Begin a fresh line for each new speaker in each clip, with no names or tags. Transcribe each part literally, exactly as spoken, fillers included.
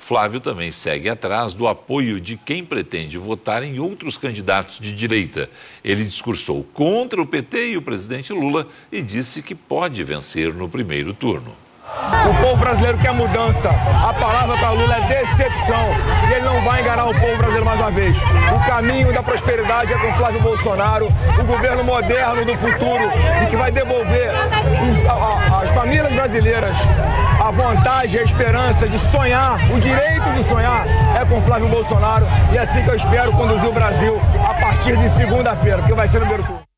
Flávio também segue atrás do apoio de quem pretende votar em outros candidatos de direita. Ele discursou contra o P T e o presidente Lula e disse que pode vencer no primeiro turno.
O povo brasileiro quer mudança. A palavra para Lula é decepção. E ele não vai enganar o povo brasileiro mais uma vez. O caminho da prosperidade é com Flávio Bolsonaro, o governo moderno do futuro e que vai devolver os, a, a, as famílias brasileiras a vontade e a esperança de sonhar, o direito de sonhar é com Flávio Bolsonaro. E é assim que eu espero conduzir o Brasil a partir de segunda-feira, porque vai ser no primeiro turno.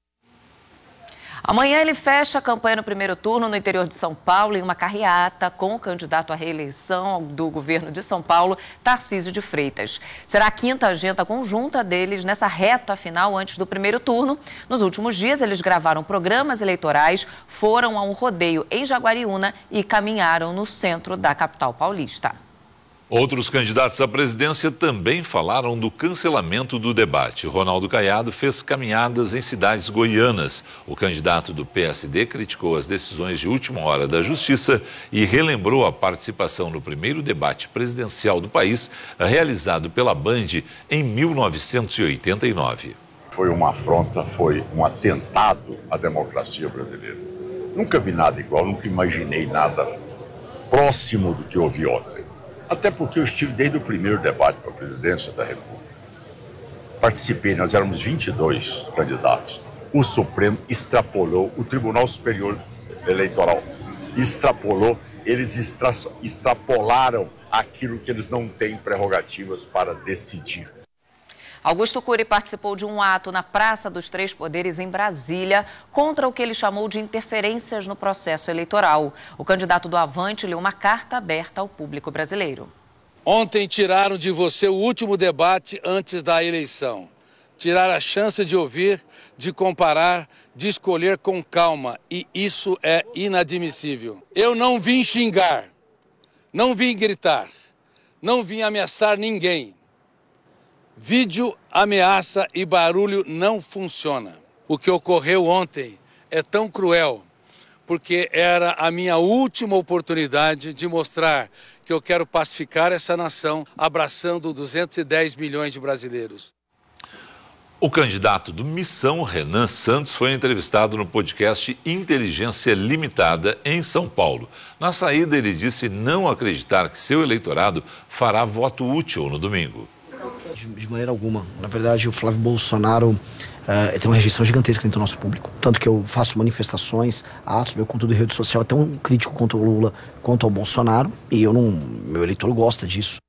Amanhã ele fecha a campanha no primeiro turno no interior de São Paulo em uma carreata com o candidato à reeleição do governo de São Paulo, Tarcísio de Freitas. Será a quinta agenda conjunta deles nessa reta final antes do primeiro turno. Nos últimos dias, eles gravaram programas eleitorais, foram a um rodeio em Jaguariúna e caminharam no centro da capital paulista.
Outros candidatos à presidência também falaram do cancelamento do debate. Ronaldo Caiado fez caminhadas em cidades goianas. O candidato do P S D criticou as decisões de última hora da Justiça e relembrou a participação no primeiro debate presidencial do país, realizado pela Band em mil novecentos e oitenta e nove.
Foi uma afronta, foi um atentado à democracia brasileira. Nunca vi nada igual, nunca imaginei nada próximo do que ouvi ontem. Até porque eu estive desde o primeiro debate para a presidência da República. Participei, nós éramos vinte e dois candidatos. O Supremo extrapolou, o Tribunal Superior Eleitoral extrapolou, eles extra, extrapolaram aquilo que eles não têm prerrogativas para decidir.
Augusto Cury participou de um ato na Praça dos Três Poderes, em Brasília, contra o que ele chamou de interferências no processo eleitoral. O candidato do Avante leu uma carta aberta ao público brasileiro.
Ontem tiraram de você o último debate antes da eleição. Tiraram a chance de ouvir, de comparar, de escolher com calma. E isso é inadmissível. Eu não vim xingar, não vim gritar, não vim ameaçar ninguém. Vídeo, ameaça e barulho não funciona. O que ocorreu ontem é tão cruel, porque era a minha última oportunidade de mostrar que eu quero pacificar essa nação, abraçando duzentos e dez milhões de brasileiros.
O candidato do Missão, Renan Santos, foi entrevistado no podcast Inteligência Limitada, em São Paulo. Na saída, ele disse não acreditar que seu eleitorado fará voto útil no domingo.
De maneira alguma. Na verdade, o Flávio Bolsonaro uh, tem uma rejeição gigantesca dentro do nosso público. Tanto que eu faço manifestações, atos, meu conteúdo de rede social é tão crítico quanto o Lula, quanto ao Bolsonaro. E eu não, meu eleitor gosta disso.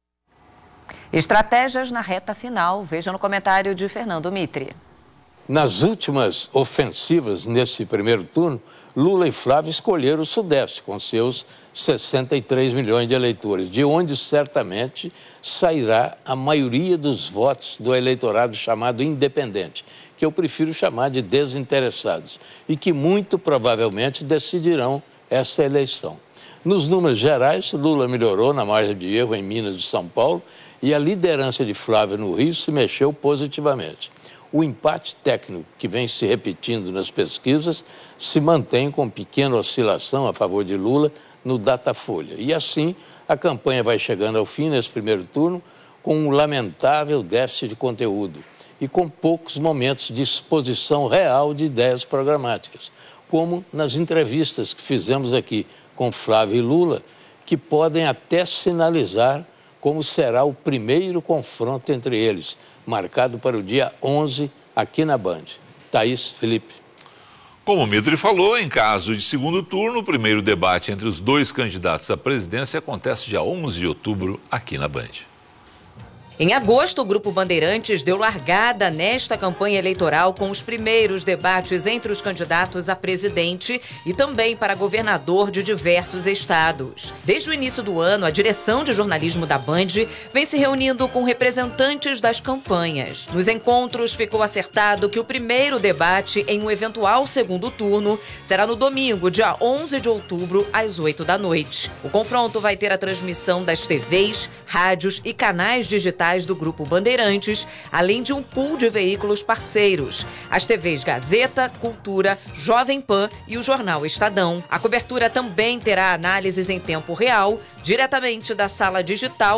Estratégias na reta final. Veja no comentário de Fernando Mitre.
Nas últimas ofensivas nesse primeiro turno, Lula e Flávio escolheram o Sudeste, com seus sessenta e três milhões de eleitores, de onde certamente sairá a maioria dos votos do eleitorado chamado independente, que eu prefiro chamar de desinteressados, e que muito provavelmente decidirão essa eleição. Nos números gerais, Lula melhorou na margem de erro em Minas e São Paulo, e a liderança de Flávio no Rio se mexeu positivamente. O empate técnico que vem se repetindo nas pesquisas se mantém com pequena oscilação a favor de Lula no Datafolha. E assim, a campanha vai chegando ao fim nesse primeiro turno com um lamentável déficit de conteúdo e com poucos momentos de exposição real de ideias programáticas, como nas entrevistas que fizemos aqui com Flávio e Lula, que podem até sinalizar como será o primeiro confronto entre eles, marcado para o dia onze, aqui na Band. Thaís, Felipe.
Como o Mitre falou, em caso de segundo turno, o primeiro debate entre os dois candidatos à presidência acontece dia onze de outubro, aqui na Band.
Em agosto, o Grupo Bandeirantes deu largada nesta campanha eleitoral com os primeiros debates entre os candidatos a presidente e também para governador de diversos estados. Desde o início do ano, a direção de jornalismo da Band vem se reunindo com representantes das campanhas. Nos encontros, ficou acertado que o primeiro debate em um eventual segundo turno será no domingo, dia onze de outubro, às oito da noite. O confronto vai ter a transmissão das T Vs, rádios e canais digitais do Grupo Bandeirantes, além de um pool de veículos parceiros, as T Vs Gazeta, Cultura, Jovem Pan e o Jornal Estadão. A cobertura também terá análises em tempo real, diretamente da sala digital